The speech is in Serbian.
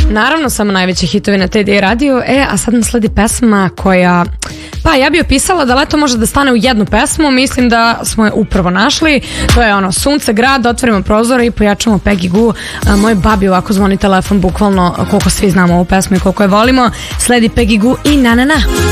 Naravno, samo najveći hitovi na TD radio. A sad nam sledi pesma koja, pa ja bi opisala da leto može da stane u jednu pesmu. Mislim da smo je upravo našli. To je ono sunce, grad, otvorimo prozore i pojačamo Peggy Gou. Moj babi ovako zvoni telefon, bukvalno koliko svi znamo ovu pesmu i koliko je volimo. Sledi Peggy Gou i na na na.